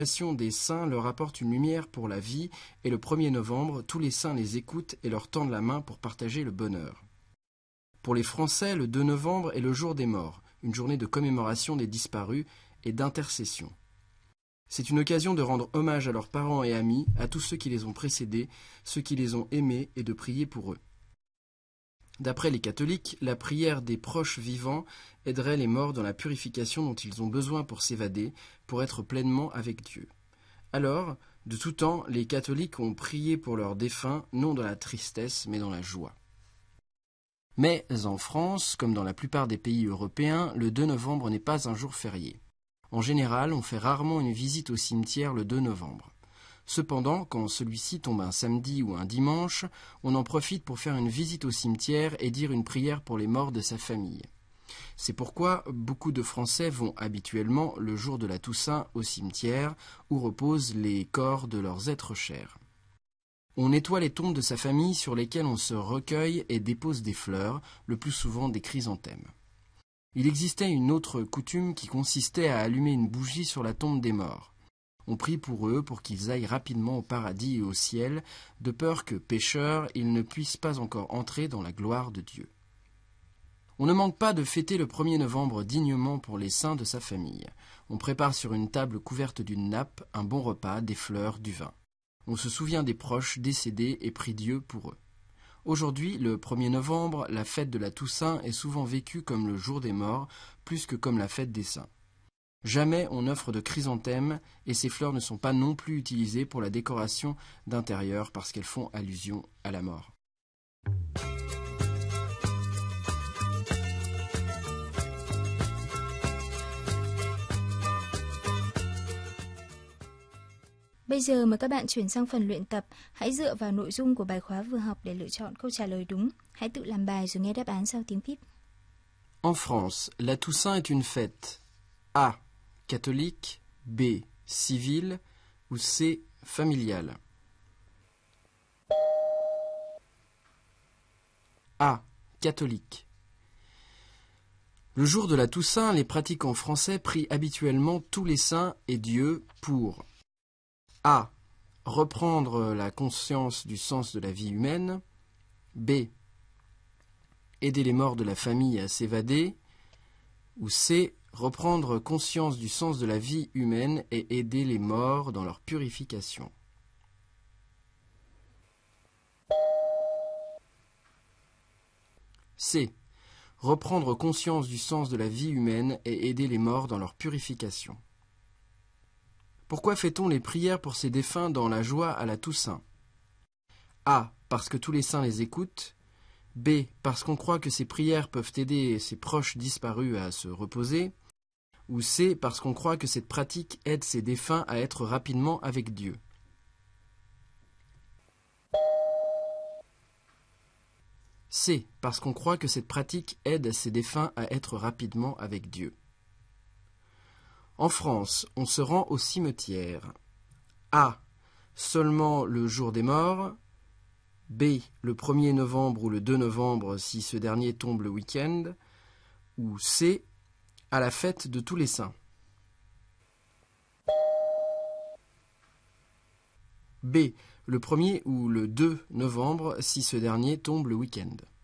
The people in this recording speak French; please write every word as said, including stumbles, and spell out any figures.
des saints leur apporte une lumière pour la vie et le premier novembre, tous les saints les écoutent et leur tendent la main pour partager le bonheur. Pour les Français, le deux novembre est le jour des morts, une journée de commémoration des disparus et d'intercession. C'est une occasion de rendre hommage à leurs parents et amis, à tous ceux qui les ont précédés, ceux qui les ont aimés et de prier pour eux. D'après les catholiques, la prière des proches vivants aiderait les morts dans la purification dont ils ont besoin pour s'évader, pour être pleinement avec Dieu. Alors, de tout temps, les catholiques ont prié pour leurs défunts, non dans la tristesse, mais dans la joie. Mais en France, comme dans la plupart des pays européens, le deux novembre n'est pas un jour férié. En général, on fait rarement une visite au cimetière le deux novembre. Cependant, quand celui-ci tombe un samedi ou un dimanche, on en profite pour faire une visite au cimetière et dire une prière pour les morts de sa famille. C'est pourquoi beaucoup de Français vont habituellement, le jour de la Toussaint, au cimetière, où reposent les corps de leurs êtres chers. On nettoie les tombes de sa famille sur lesquelles on se recueille et dépose des fleurs, le plus souvent des chrysanthèmes. Il existait une autre coutume qui consistait à allumer une bougie sur la tombe des morts. On prie pour eux pour qu'ils aillent rapidement au paradis et au ciel, de peur que, pécheurs, ils ne puissent pas encore entrer dans la gloire de Dieu. On ne manque pas de fêter le premier novembre dignement pour les saints de sa famille. On prépare sur une table couverte d'une nappe un bon repas, des fleurs, du vin. On se souvient des proches décédés et prie Dieu pour eux. Aujourd'hui, le premier novembre, la fête de la Toussaint est souvent vécue comme le jour des morts, plus que comme la fête des saints. Jamais on n'offre de chrysanthèmes et ces fleurs ne sont pas non plus utilisées pour la décoration d'intérieur parce qu'elles font allusion à la mort. Bây giờ mời các bạn chuyển sang phần luyện tập. Hãy dựa vào nội dung của bài khóa vừa học để lựa chọn câu trả lời đúng. Hãy tự làm bài rồi nghe đáp án sau tiếng píp. En France, la Toussaint est une fête A. Catholique, B. Civile ou C. Familiale. A. Catholique. Le jour de la Toussaint, les pratiquants français prient habituellement tous les saints et Dieu pour A. Reprendre la conscience du sens de la vie humaine. B. Aider les morts de la famille à s'évader. Ou C. Reprendre conscience du sens de la vie humaine et aider les morts dans leur purification. C. Reprendre conscience du sens de la vie humaine et aider les morts dans leur purification. Pourquoi fait-on les prières pour ces défunts dans la joie à la Toussaint? A. Parce que tous les saints les écoutent. B. Parce qu'on croit que ces prières peuvent aider ses proches disparus à se reposer. Ou C. Parce qu'on croit que cette pratique aide ces défunts à être rapidement avec Dieu. C. Parce qu'on croit que cette pratique aide ces défunts à être rapidement avec Dieu. En France, on se rend au cimetière. A. Seulement le jour des morts. B. Le premier novembre ou le deux novembre si ce dernier tombe le week-end. Ou C. À la fête de tous les saints. B. Le premier ou le deux novembre si ce dernier tombe le week-end.